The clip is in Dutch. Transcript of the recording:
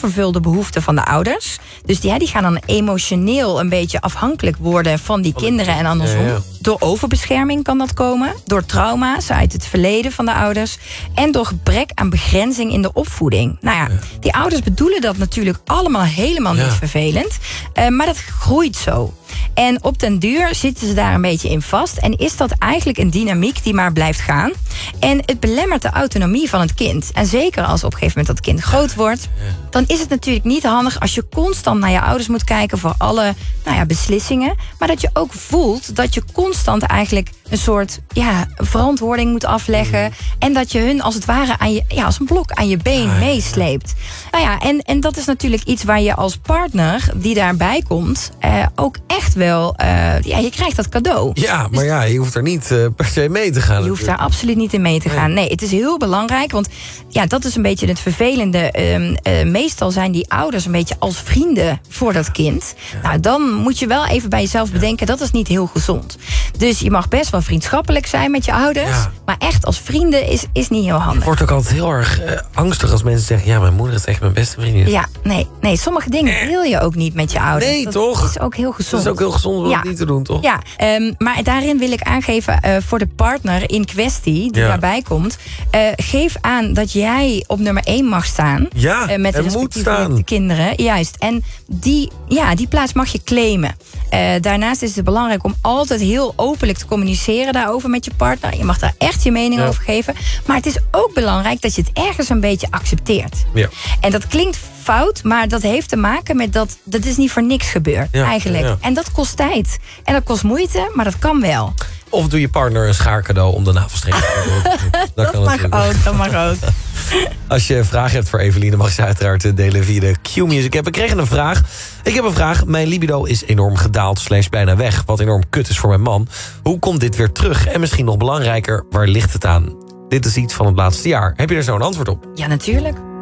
onvervulde behoeften van de ouders. Dus die gaan dan emotioneel een beetje afhankelijk worden van die kinderen en andersom. Ja. Door overbescherming kan dat komen. Door trauma's uit het verleden van de ouders. En door gebrek aan begrenzing in de opvoeding. Nou ja, die ouders bedoelen dat natuurlijk allemaal helemaal niet vervelend. Maar dat groeit zo. En op den duur zitten ze daar een beetje in vast. En is dat eigenlijk een dynamiek die maar blijft gaan. En het belemmert de autonomie van het kind. En zeker als op een gegeven moment dat kind groot wordt. Dan is het natuurlijk niet handig als je constant naar je ouders moet kijken voor alle beslissingen. Maar dat je ook voelt dat je constant eigenlijk een soort verantwoording moet afleggen. En dat je hun als het ware als een blok aan je been meesleept. Nou ja, en dat is natuurlijk iets waar je als partner die daarbij komt ook echt wel, je krijgt dat cadeau. Ja, maar dus, je hoeft er niet per se mee te gaan. Je hoeft daar absoluut niet in mee te gaan. Nee, het is heel belangrijk, want dat is een beetje het vervelende. Meestal zijn die ouders een beetje als vrienden voor dat kind. Nou, dan moet je wel even bij jezelf bedenken, dat is niet heel gezond. Dus je mag best wel vriendschappelijk zijn met je ouders, maar echt als vrienden is niet heel handig. Ik word ook altijd heel erg angstig als mensen zeggen, mijn moeder is echt mijn beste vriendin. Ja, nee, sommige dingen deel je ook niet met je ouders. Nee, toch? Dat is ook heel gezond. Dat is ook heel gezond om het niet te doen, toch? Ja, maar daarin wil ik aangeven voor de partner in kwestie die daarbij komt. Geef aan dat jij op nummer 1 mag staan. Ja, met de respectieve kinderen. Juist. En die plaats mag je claimen. Daarnaast is het belangrijk om altijd heel openlijk te communiceren daarover met je partner. Je mag daar echt je mening over geven. Maar het is ook belangrijk dat je het ergens een beetje accepteert. Ja. En dat klinkt fout, maar dat heeft te maken met dat is niet voor niks gebeurd eigenlijk. Ja. En dat kost tijd. En dat kost moeite, maar dat kan wel. Of doe je partner een schaarcadeau om de navelstreep te doen. Dat mag ook. Als je vragen hebt voor Eveline, mag je ze uiteraard delen via de Q-Music. We kregen een vraag. Ik heb een vraag. Mijn libido is enorm gedaald / bijna weg. Wat enorm kut is voor mijn man. Hoe komt dit weer terug? En misschien nog belangrijker, waar ligt het aan? Dit is iets van het laatste jaar. Heb je er zo een antwoord op? Ja, natuurlijk.